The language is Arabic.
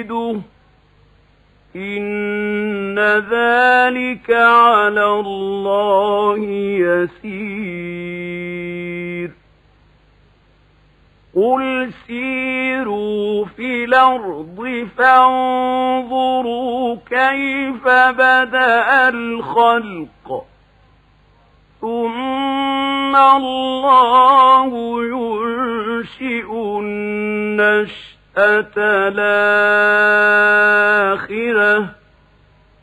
نعيده إن ذلك على الله يسير قل سيروا في الأرض فانظروا كيف بدأ الخلق ثم الله ينشئ النشأة الآخرة